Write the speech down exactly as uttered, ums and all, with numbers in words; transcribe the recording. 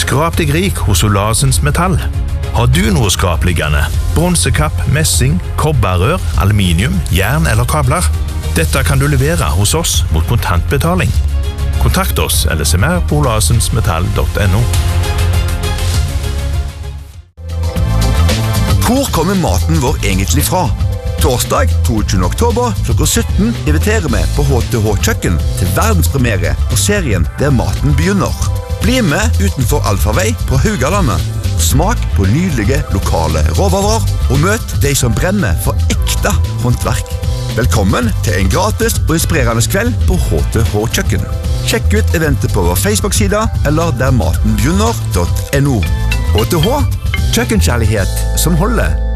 Skrap deg rik hos Olasens Metall. Har du noe skrapliggende? Bronsekapp, messing, kobberrør, aluminium, jern eller kabler? Dette kan du levere hos oss mot kontantbetaling. Kontakt oss eller se mer på olasensmetall punktum no. Hvor kommer maten vår egentlig fra? Torsdag toogtyvende oktober klokka sytten inviterer vi på H T H Kjøkken til verdenspremiere på serien Der maten begynner. Bli med utenfor Alfavei på Haugalandet. Smak på nydelige lokale råvarer og møt de som brenner for ekte håndverk. Velkommen til en gratis og inspirerende kveld på H T H Kjøkken. Sjekk ut eventet på vår Facebook-sida eller der maten begynner punktum no. H T H, kjøkkenkjærlighet som holder.